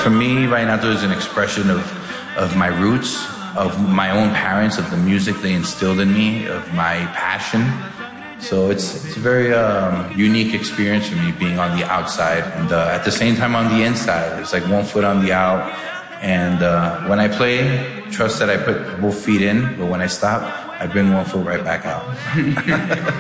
for me, Vallenato is an expression of my roots, of my own parents, of the music they instilled in me, of my passion. So it's a very unique experience for me being on the outside and at the same time on the inside. It's like one foot on the out. And when I play, trust that I put both feet in, but when I stop, I bring one foot right back out.